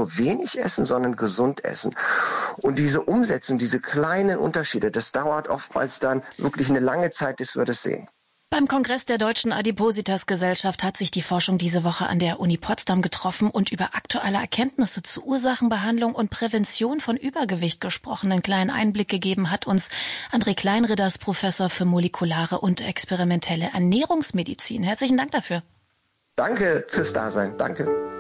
nur wenig essen, sondern gesund essen. Und diese Umsetzung, diese kleinen Unterschiede, das dauert oftmals dann wirklich eine lange Zeit, bis wir das sehen. Beim Kongress der Deutschen Adipositas-Gesellschaft hat sich die Forschung diese Woche an der Uni Potsdam getroffen und über aktuelle Erkenntnisse zu Ursachenbehandlung und Prävention von Übergewicht gesprochen. Einen kleinen Einblick gegeben hat uns André Kleinridders, Professor für molekulare und experimentelle Ernährungsmedizin. Herzlichen Dank dafür. Danke fürs Dasein. Danke.